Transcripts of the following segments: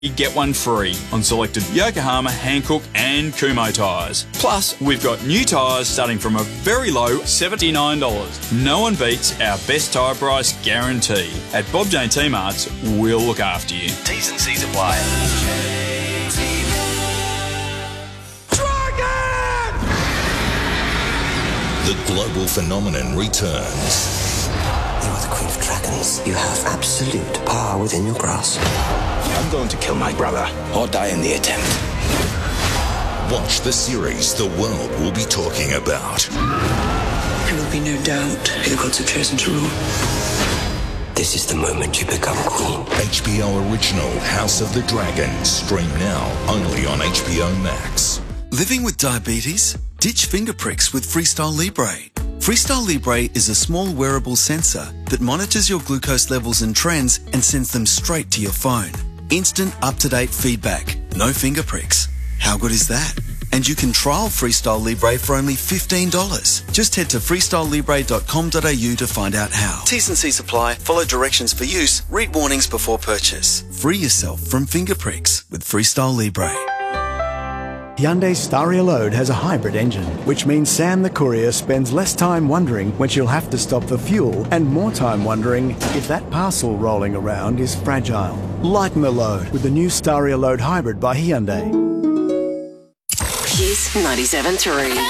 You get one free on selected Yokohama, Hankook and Kumho tyres. Plus, we've got new tyres starting from a very low $79. No one beats our best tyre price guarantee. At Bob Jane T-Marts, we'll look after you. T's and C's apply. The global phenomenon returns. You are the Queen of Dragons. You have absolute power within your grasp. I'm going to kill my brother or die in the attempt. Watch the series the world will be talking about. There will be no doubt who the gods have chosen to rule. This is the moment you become queen. HBO original House of the Dragon. Stream now only on HBO Max. Living with diabetes? Ditch finger pricks with Freestyle Libre. Freestyle Libre is a small wearable sensor that monitors your glucose levels and trends and sends them straight to your phone. Instant up-to-date feedback. No finger pricks. How good is that? And you can trial Freestyle Libre for only $15. Just head to freestylelibre.com.au to find out how. T's and C's apply. Follow directions for use. Read warnings before purchase. Free yourself from finger pricks with Freestyle Libre. Hyundai Staria Load has a hybrid engine, which means Sam the courier spends less time wondering when she'll have to stop for fuel and more time wondering if that parcel rolling around is fragile. Lighten the load with the new Staria Load Hybrid by Hyundai. Kiss 97.3.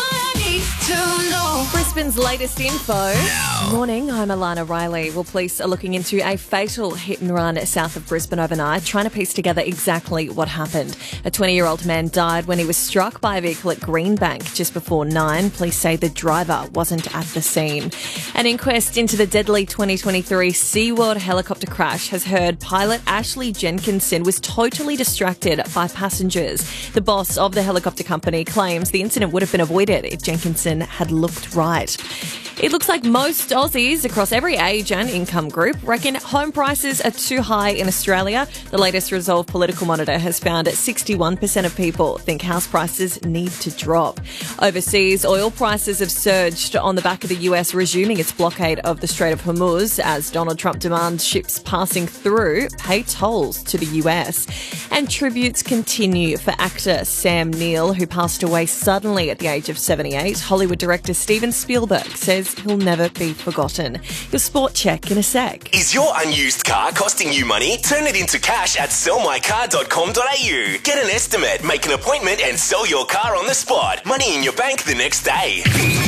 Brisbane's latest info. Morning, I'm Alana Riley. Well, police are looking into a fatal hit and run south of Brisbane overnight, trying to piece together exactly what happened. A 20-year-old man died when he was struck by a vehicle at Greenbank just before 9. Police say the driver wasn't at the scene. An inquest into the deadly 2023 SeaWorld helicopter crash has heard pilot Ashley Jenkinson was totally distracted by passengers. The boss of the helicopter company claims the incident would have been avoided if Jenkinson had looked right. It looks like most Aussies across every age and income group reckon home prices are too high in Australia. The latest Resolve Political Monitor has found that 61% of people think house prices need to drop. Overseas, oil prices have surged on the back of the US resuming its blockade of the Strait of Hormuz as Donald Trump demands ships passing through pay tolls to the US. And tributes continue for actor Sam Neill, who passed away suddenly at the age of 78. Hollywood director Steven Spielberg says he'll never be forgotten. Your sport check in a sec. Is your unused car costing you money? Turn it into cash at sellmycar.com.au. Get an estimate, make an appointment and sell your car on the spot. Money in your bank the next day.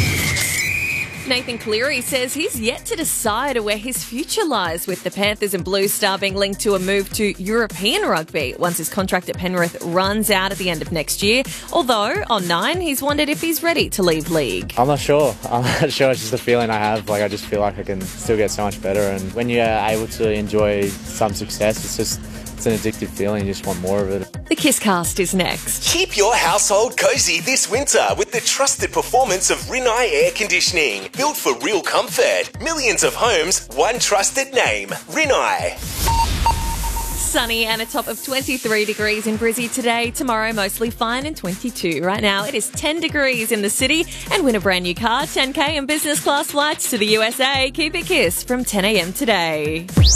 Nathan Cleary says he's yet to decide where his future lies, with the Panthers and Blues star being linked to a move to European rugby once his contract at Penrith runs out at the end of next year. Although, on 9, he's wondered if he's ready to leave league. I'm not sure. It's just a feeling I have. I just feel like I can still get so much better. And when you're able to enjoy some success, it's an addictive feeling. You just want more of it. The Kisscast is next. Keep your household cozy this winter with the trusted performance of Rinnai Air Conditioning. Built for real comfort. Millions of homes, one trusted name. Rinnai. Sunny and a top of 23 degrees in Brizzy today. Tomorrow, mostly fine and 22. Right now, it is 10 degrees in the city. And win a brand new car, 10K and business class flights to the USA. Keep it Kiss from 10 a.m. today.